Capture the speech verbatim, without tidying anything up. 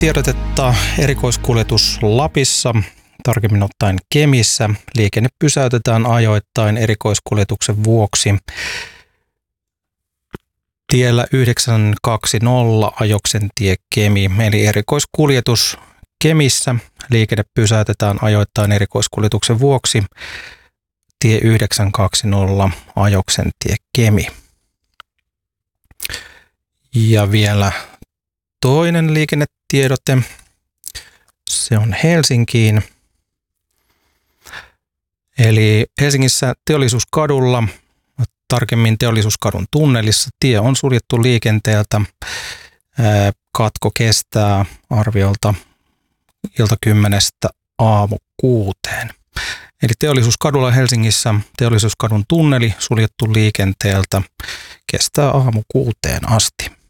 Tiedotetta erikoiskuljetus Lapissa, tarkemmin ottaen Kemissä. Liikenne pysäytetään ajoittain erikoiskuljetuksen vuoksi. Tiellä yhdeksän kaksikymmentä Ajoksentie Kemi, eli erikoiskuljetus Kemissä. Liikenne pysäytetään ajoittain erikoiskuljetuksen vuoksi. Tie yhdeksän kaksikymmentä Ajoksentie Kemi. Ja vielä toinen liikennetiedote. Se on Helsinkiin. Eli Helsingissä Teollisuuskadulla, tarkemmin Teollisuuskadun tunnelissa, tie on suljettu liikenteeltä. Katko kestää arviolta ilta kymmenestä aamu kuuteen. Eli Teollisuuskadulla Helsingissä Teollisuuskadun tunneli suljettu liikenteeltä, kestää aamu kuuteen asti.